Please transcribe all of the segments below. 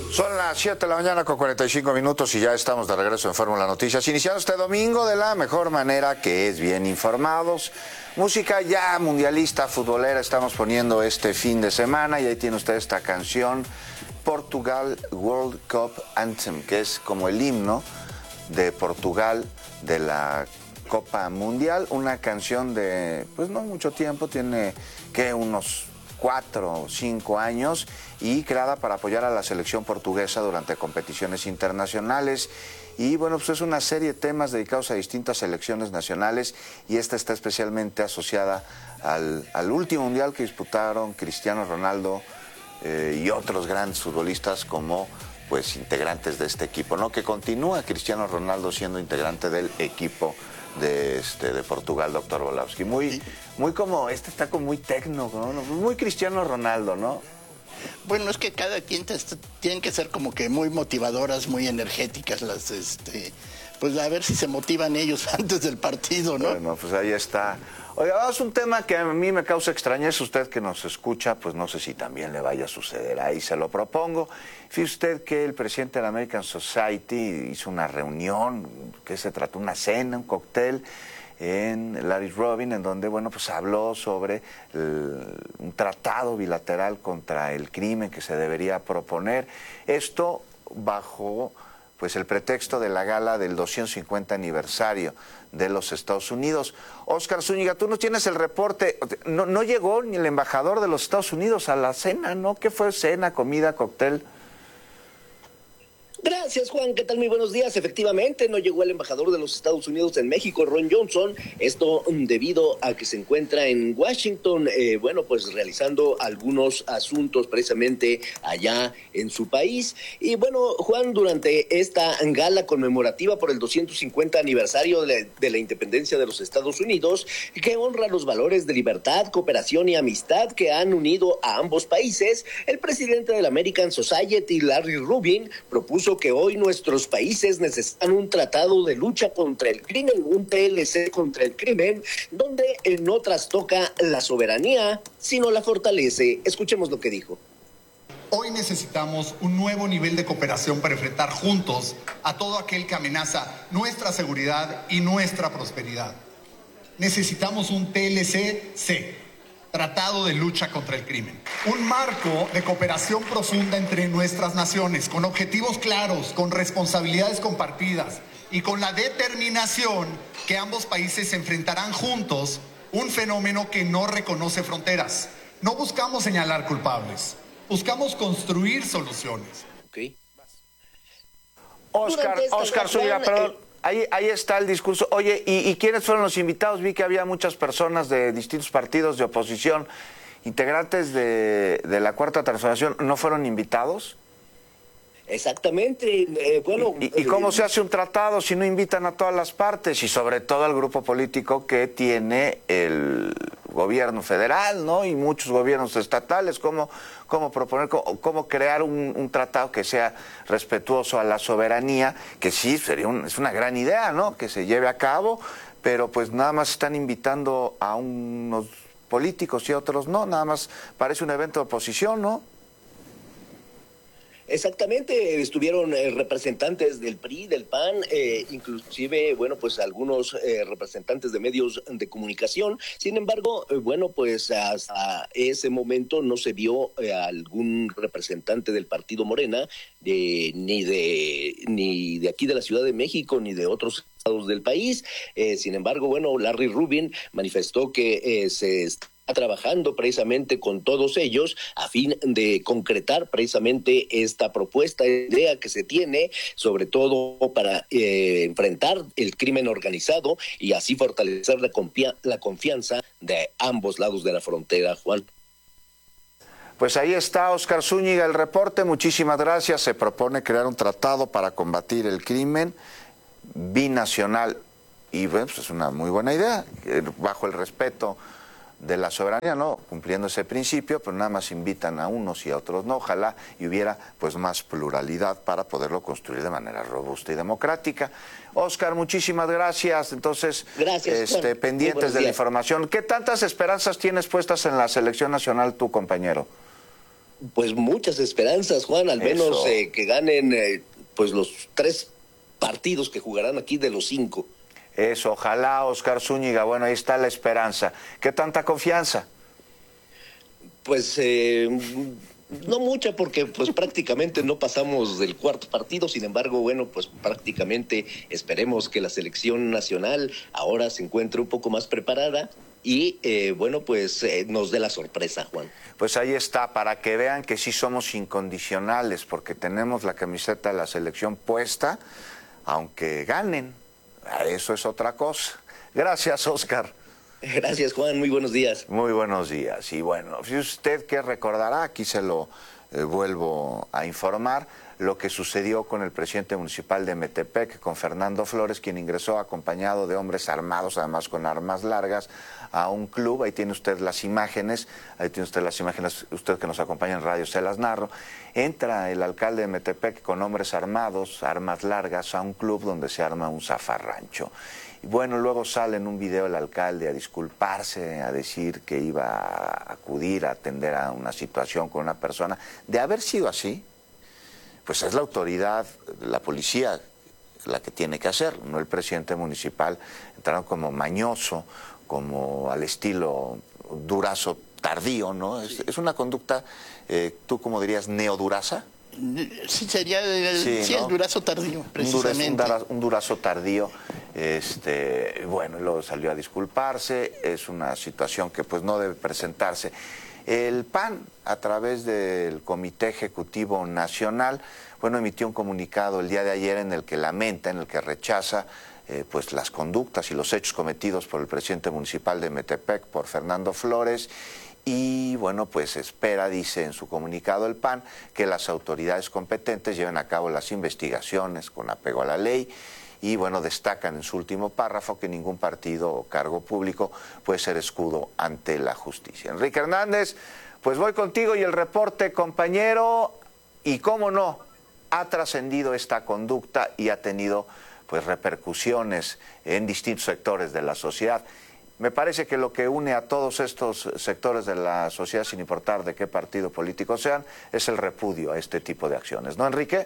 Son las 7 de la mañana con 45 minutos y ya estamos de regreso en Fórmula Noticias. Iniciando este domingo de la mejor manera, que es bien informados. Música ya mundialista, futbolera, estamos poniendo este fin de semana y ahí tiene usted esta canción, Portugal World Cup Anthem, que es como el himno de Portugal de la Copa Mundial. Una canción de, pues no mucho tiempo, tiene que unos 4 o 5 años y creada para apoyar a la selección portuguesa durante competiciones internacionales. Y bueno, pues es una serie de temas dedicados a distintas selecciones nacionales y esta está especialmente asociada al último mundial que disputaron Cristiano Ronaldo y otros grandes futbolistas como pues integrantes de este equipo, ¿no? Que continúa Cristiano Ronaldo siendo integrante del equipo de Portugal, doctor Volowski. Muy como, está como muy tecno, ¿no? Muy Cristiano Ronaldo, ¿no? Bueno, es que cada quien tienen que ser como que muy motivadoras, muy energéticas las, pues a ver si se motivan ellos antes del partido, ¿no? Bueno, pues ahí está. Oiga, es un tema que a mí me causa extrañeza. Usted que nos escucha, pues no sé si también le vaya a suceder. Ahí se lo propongo. Fíjese usted que el presidente de la American Society hizo una reunión, que se trató una cena, un cóctel en Larry Robin, en donde, bueno, pues habló sobre un tratado bilateral contra el crimen que se debería proponer. Esto bajo pues el pretexto de la gala del 250 aniversario de los Estados Unidos. Óscar Zúñiga, tú nos tienes el reporte. No llegó ni el embajador de los Estados Unidos a la cena, ¿no? ¿Qué fue cena, comida, cóctel? Gracias, Juan. ¿Qué tal? Muy buenos días. Efectivamente, no llegó el embajador de los Estados Unidos en México, Ron Johnson. Esto debido a que se encuentra en Washington, pues realizando algunos asuntos precisamente allá en su país. Y bueno, Juan, durante esta gala conmemorativa por el 250 aniversario de la independencia de los Estados Unidos, que honra los valores de libertad, cooperación y amistad que han unido a ambos países, el presidente de la American Society, Larry Rubin, propuso que hoy nuestros países necesitan un tratado de lucha contra el crimen, un TLC contra el crimen, donde no trastoca la soberanía, sino la fortalece. Escuchemos lo que dijo. Hoy necesitamos un nuevo nivel de cooperación para enfrentar juntos a todo aquel que amenaza nuestra seguridad y nuestra prosperidad. Necesitamos un TLC-C. Tratado de lucha contra el crimen. Un marco de cooperación profunda entre nuestras naciones, con objetivos claros, con responsabilidades compartidas y con la determinación que ambos países enfrentarán juntos un fenómeno que no reconoce fronteras. No buscamos señalar culpables, buscamos construir soluciones. Okay. Óscar Zúñiga, perdón. Ahí está el discurso. Oye, ¿y quiénes fueron los invitados? Vi que había muchas personas de distintos partidos de oposición, integrantes de la Cuarta Transformación. ¿No fueron invitados? Exactamente. ¿Y cómo se hace un tratado si no invitan a todas las partes? Y sobre todo al grupo político que tiene el gobierno federal, ¿no? Y muchos gobiernos estatales. ¿Cómo proponer, cómo crear un tratado que sea respetuoso a la soberanía? Que sí, es una gran idea, ¿no? Que se lleve a cabo, pero pues nada más están invitando a unos políticos y a otros no. Nada más parece un evento de oposición, ¿no? Exactamente, estuvieron representantes del PRI, del PAN, inclusive, pues algunos representantes de medios de comunicación. Sin embargo, pues hasta ese momento no se vio algún representante del partido Morena, ni de aquí de la Ciudad de México, ni de otros estados del país. Sin embargo, Larry Rubin manifestó que se está trabajando precisamente con todos ellos a fin de concretar precisamente esta propuesta, idea que se tiene, sobre todo para enfrentar el crimen organizado y así fortalecer la confianza de ambos lados de la frontera, Juan. Pues ahí está, Óscar Zúñiga, el reporte. Muchísimas gracias. Se propone crear un tratado para combatir el crimen binacional y pues es una muy buena idea, bajo el respeto de la soberanía, ¿no? Cumpliendo ese principio, pero nada más invitan a unos y a otros no. Ojalá y hubiera pues más pluralidad para poderlo construir de manera robusta y democrática. Óscar, muchísimas gracias. Entonces, pendientes de la información. ¿Qué tantas esperanzas tienes puestas en la selección nacional tu compañero? Pues muchas esperanzas, Juan, al menos que ganen pues los 3 partidos que jugarán aquí de los 5. Eso, ojalá, Oscar Zúñiga. Bueno, ahí está la esperanza. ¿Qué tanta confianza? Pues no mucha, porque pues prácticamente no pasamos del 4º partido. Sin embargo, bueno, pues prácticamente esperemos que la selección nacional ahora se encuentre un poco más preparada y bueno, pues nos dé la sorpresa, Juan. Pues ahí está, para que vean que sí somos incondicionales, porque tenemos la camiseta de la selección puesta, aunque ganen. Eso es otra cosa. Gracias, Oscar. Gracias, Juan. Muy buenos días. Muy buenos días. Y bueno, si usted que recordará, aquí se lo vuelvo a informar, lo que sucedió con el presidente municipal de Metepec, con Fernando Flores, quien ingresó acompañado de hombres armados, además con armas largas, a un club. Ahí tiene usted las imágenes, usted que nos acompaña en radio se las narro. Entra el alcalde de Metepec con hombres armados, armas largas, a un club donde se arma un zafarrancho. Y bueno, luego sale en un video el alcalde a disculparse, a decir que iba a acudir a atender a una situación con una persona. De haber sido así, pues es la autoridad, la policía, la que tiene que hacer, no el presidente municipal. Entraron como mañoso, como al estilo Durazo tardío, ¿no? Sí. Es una conducta, ¿tú cómo dirías, neoduraza? Sí, sería ¿no? el Durazo tardío, precisamente. Un Durazo tardío. Bueno, luego salió a disculparse. Es una situación que pues no debe presentarse. El PAN, a través del Comité Ejecutivo Nacional, bueno, emitió un comunicado el día de ayer en el que lamenta, en el que rechaza pues las conductas y los hechos cometidos por el presidente municipal de Metepec, por Fernando Flores. Y bueno, pues espera, dice en su comunicado el PAN, que las autoridades competentes lleven a cabo las investigaciones con apego a la ley. Y bueno, destacan en su último párrafo que ningún partido o cargo público puede ser escudo ante la justicia. Enrique Hernández, pues voy contigo y el reporte, compañero. Y cómo no, ha trascendido esta conducta y ha tenido pues repercusiones en distintos sectores de la sociedad. Me parece que lo que une a todos estos sectores de la sociedad, sin importar de qué partido político sean, es el repudio a este tipo de acciones. ¿No, Enrique?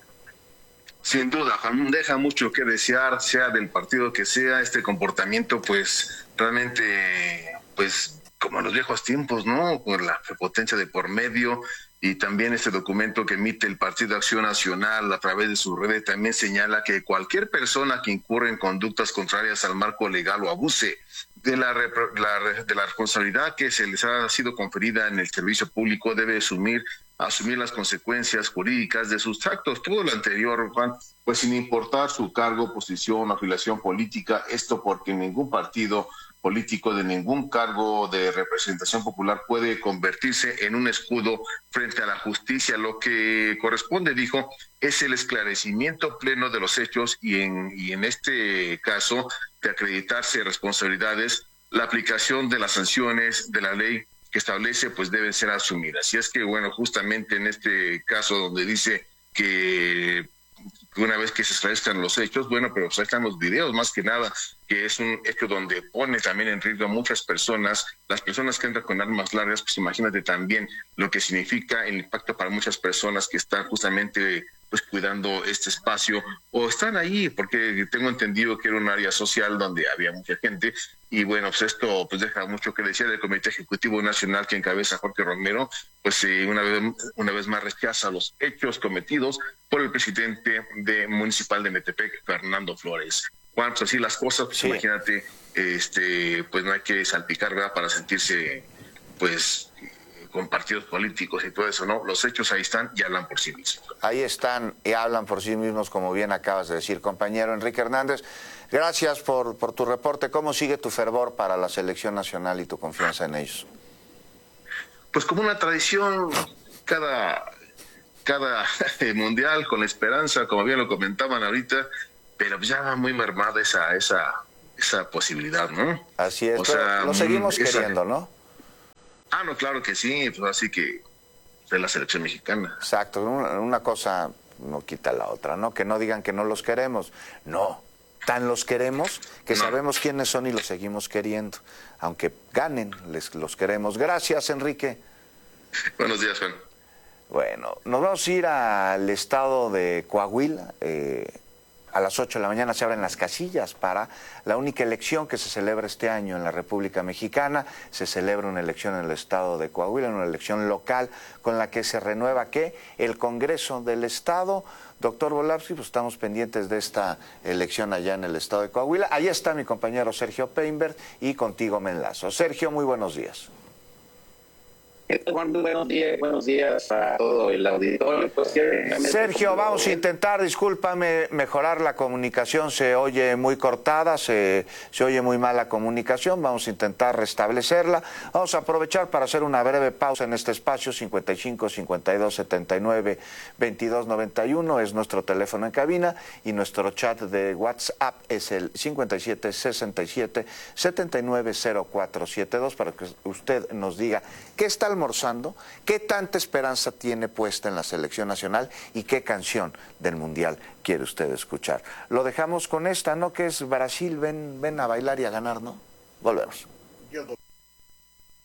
Sin duda, Juan, deja mucho que desear, sea del partido que sea, este comportamiento, pues, realmente, pues, como en los viejos tiempos, ¿no? Con la prepotencia de por medio, y también este documento que emite el Partido Acción Nacional a través de sus redes también señala que cualquier persona que incurre en conductas contrarias al marco legal o abuse de la responsabilidad que se les ha sido conferida en el servicio público debe asumir las consecuencias jurídicas de sus actos. Todo lo anterior, Juan, pues sin importar su cargo, posición o afiliación política, esto porque ningún partido político de ningún cargo de representación popular puede convertirse en un escudo frente a la justicia. Lo que corresponde, dijo, es el esclarecimiento pleno de los hechos y en este caso de acreditarse responsabilidades, la aplicación de las sanciones de la ley que establece pues deben ser asumidas. Y es que, bueno, justamente en este caso donde dice que una vez que se esclarezcan los hechos, bueno, pero pues ahí están los videos, más que nada, que es un hecho donde pone también en riesgo a muchas personas, las personas que entran con armas largas, pues imagínate también lo que significa el impacto para muchas personas que están justamente pues cuidando este espacio o están ahí, porque tengo entendido que era un área social donde había mucha gente y bueno, pues esto pues deja mucho que decir del Comité Ejecutivo Nacional que encabeza Jorge Romero, pues una vez más rechaza los hechos cometidos por el presidente municipal de Metepec, Fernando Flores. Juan, pues así las cosas, pues sí. Imagínate, pues no hay que salpicar, ¿verdad? Para sentirse pues con partidos políticos y todo eso, ¿no? Los hechos ahí están y hablan por sí mismos. Ahí están y hablan por sí mismos, como bien acabas de decir, compañero Enrique Hernández. Gracias por tu reporte. ¿Cómo sigue tu fervor para la selección nacional y tu confianza en ellos? Pues como una tradición, cada mundial con la esperanza, como bien lo comentaban ahorita, pero ya muy mermada esa posibilidad, ¿no? Así es, pero lo seguimos queriendo, ¿no? Ah, no, claro que sí, pues así que de la selección mexicana. Exacto, una cosa no quita la otra, ¿no? Que no digan que no los queremos. No, tan los queremos que sabemos quiénes son y los seguimos queriendo. Aunque ganen, los queremos. Gracias, Enrique. Buenos días, Juan. Bueno, nos vamos a ir al estado de Coahuila. A las 8 de la mañana se abren las casillas para la única elección que se celebra este año en la República Mexicana. Se celebra una elección en el estado de Coahuila, una elección local con la que se renueva ¿qué? El Congreso del Estado. Doctor Volapsky, pues estamos pendientes de esta elección allá en el estado de Coahuila. Allá está mi compañero Sergio Peinbert y contigo me enlazo. Sergio, muy buenos días. Juan, buenos días a todo el auditorio. Pues, Sergio, vamos a intentar, discúlpame, mejorar la comunicación, se oye muy cortada, se oye muy mal la comunicación, vamos a intentar restablecerla. Vamos a aprovechar para hacer una breve pausa en este espacio. 55 52 79 22 91 es nuestro teléfono en cabina y nuestro chat de WhatsApp es el 57 67 79 0472 para que usted nos diga qué está almorzando, qué tanta esperanza tiene puesta en la selección nacional y qué canción del Mundial quiere usted escuchar. Lo dejamos con esta, ¿no? Que es Brasil, ven a bailar y a ganar, ¿no? Volvemos.